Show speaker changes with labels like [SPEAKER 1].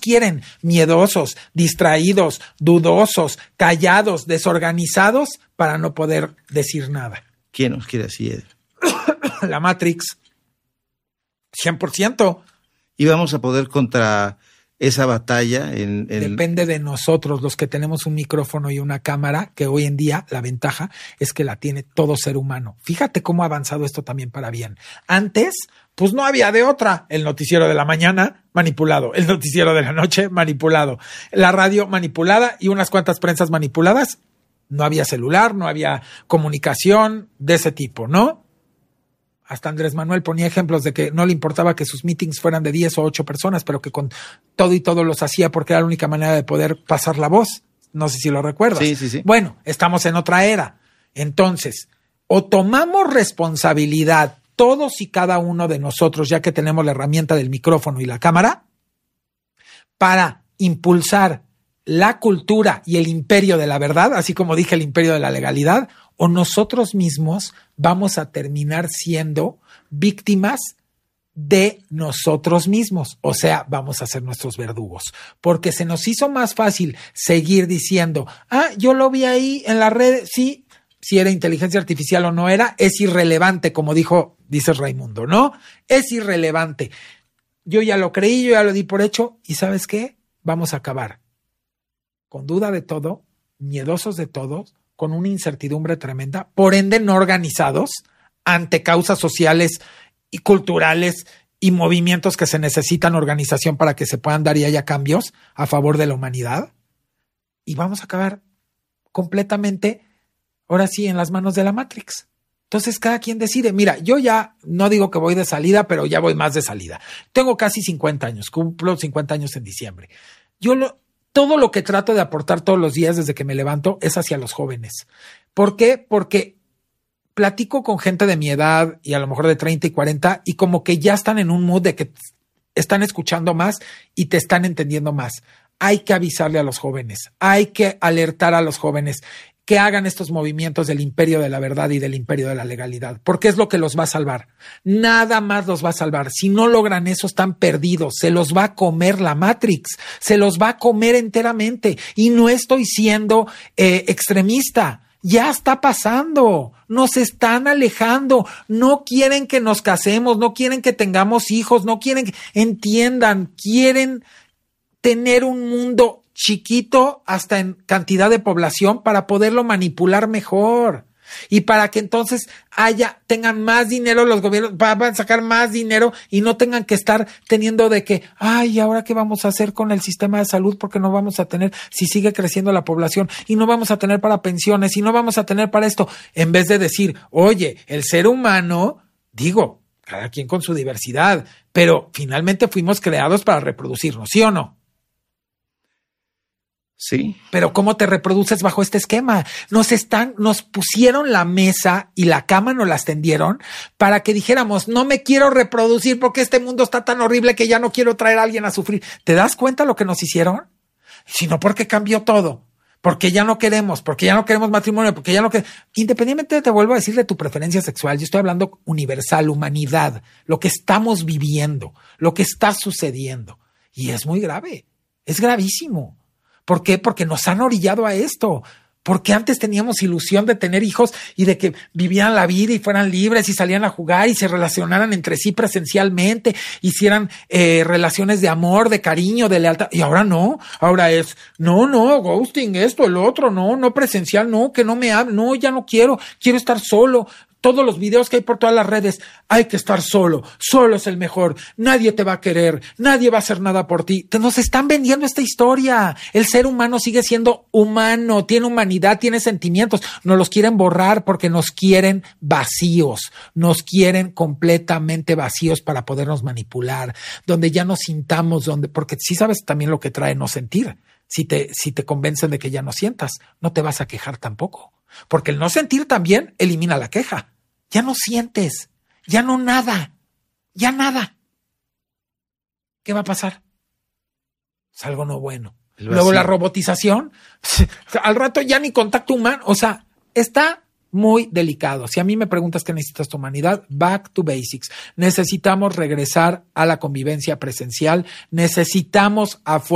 [SPEAKER 1] quieren? Miedosos, distraídos, dudosos, callados, desorganizados para no poder decir nada.
[SPEAKER 2] ¿Quién nos quiere así, Eder?
[SPEAKER 1] La Matrix. 100%.
[SPEAKER 2] ¿Y vamos a poder contra esa batalla?
[SPEAKER 1] Depende de nosotros, los que tenemos un micrófono y una cámara, que hoy en día la ventaja es que la tiene todo ser humano. Fíjate cómo ha avanzado esto también para bien. Antes, pues no había de otra. El noticiero de la mañana, manipulado. El noticiero de la noche, manipulado. La radio, manipulada, y unas cuantas prensas manipuladas. No había celular, no había comunicación de ese tipo, ¿no? Hasta Andrés Manuel ponía ejemplos de que no le importaba que sus meetings fueran de 10 o 8 personas, pero que con todo y todo los hacía porque era la única manera de poder pasar la voz. No sé si lo recuerdas.
[SPEAKER 2] Sí.
[SPEAKER 1] Bueno, estamos en otra era. Entonces, o tomamos responsabilidad todos y cada uno de nosotros, ya que tenemos la herramienta del micrófono y la cámara, para impulsar la cultura y el imperio de la verdad, así como dije, el imperio de la legalidad, o nosotros mismos vamos a terminar siendo víctimas de nosotros mismos. O sea, vamos a ser nuestros verdugos. Porque se nos hizo más fácil seguir diciendo, yo lo vi ahí en la red, sí, si era inteligencia artificial o no era, es irrelevante, como dice Raimundo, ¿no? Es irrelevante. Yo ya lo creí, yo ya lo di por hecho, y ¿sabes qué? Vamos a acabar con duda de todo, miedosos de todos, con una incertidumbre tremenda, por ende no organizados ante causas sociales y culturales y movimientos que se necesitan organización para que se puedan dar y haya cambios a favor de la humanidad. Y vamos a acabar completamente, ahora sí, en las manos de la Matrix. Entonces cada quien decide. Mira, yo ya no digo que voy de salida, pero ya voy más de salida. Tengo casi 50 años, cumplo 50 años en diciembre. Todo lo que trato de aportar todos los días desde que me levanto es hacia los jóvenes. ¿Por qué? Porque platico con gente de mi edad y a lo mejor de 30 y 40 y como que ya están en un mood de que están escuchando más y te están entendiendo más. Hay que avisarle a los jóvenes, hay que alertar a los jóvenes que hagan estos movimientos del imperio de la verdad y del imperio de la legalidad, porque es lo que los va a salvar. Nada más los va a salvar. Si no logran eso, están perdidos. Se los va a comer la Matrix, se los va a comer enteramente. Y no estoy siendo extremista. Ya está pasando. Nos están alejando. No quieren que nos casemos, no quieren que tengamos hijos, no quieren que entiendan, quieren tener un mundo chiquito hasta en cantidad de población para poderlo manipular mejor y para que entonces tengan más dinero los gobiernos, van a sacar más dinero y no tengan que estar teniendo de que, ¿ahora qué vamos a hacer con el sistema de salud? Porque no vamos a tener, si sigue creciendo la población, y no vamos a tener para pensiones, y no vamos a tener para esto, en vez de decir, oye, el ser humano, cada quien con su diversidad, pero finalmente fuimos creados para reproducirnos, ¿sí o no?
[SPEAKER 2] Sí.
[SPEAKER 1] Pero ¿cómo te reproduces bajo este esquema? Nos pusieron la mesa y la cama nos las tendieron para que dijéramos, no me quiero reproducir porque este mundo está tan horrible que ya no quiero traer a alguien a sufrir. ¿Te das cuenta lo que nos hicieron? Sino porque cambió todo. Porque ya no queremos matrimonio, porque ya no queremos. Independientemente, te vuelvo a decir de tu preferencia sexual, yo estoy hablando universal, humanidad, lo que estamos viviendo, lo que está sucediendo. Y es muy grave, es gravísimo. ¿Por qué? Porque nos han orillado a esto. Porque antes teníamos ilusión de tener hijos y de que vivieran la vida y fueran libres y salían a jugar y se relacionaran entre sí presencialmente, hicieran relaciones de amor, de cariño, de lealtad. Y ahora no. Ahora es, no, ghosting, esto, el otro, no presencial, no, que no me hable, no, ya no quiero estar solo. Todos los videos que hay por todas las redes, hay que estar solo es el mejor, nadie te va a querer, nadie va a hacer nada por ti. Nos están vendiendo esta historia. El ser humano sigue siendo humano, tiene humanidad, tiene sentimientos. Nos los quieren borrar porque nos quieren vacíos, nos quieren completamente vacíos para podernos manipular, donde ya nos sintamos, porque sí sabes también lo que trae no sentir. Si te convencen de que ya no sientas, no te vas a quejar tampoco, porque el no sentir también elimina la queja. Ya no sientes, ya no nada, ya nada. ¿Qué va a pasar? Es algo no bueno. Luego la robotización, al rato ya ni contacto humano, o sea, está muy delicado. Si a mí me preguntas qué necesitas tu humanidad, back to basics. Necesitamos regresar a la convivencia presencial, necesitamos